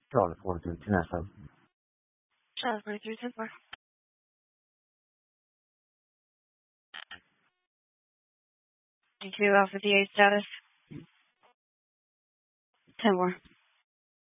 Charlie 42, 10-7. Charlie 43, 10-4. Alpha DA status. 10-4.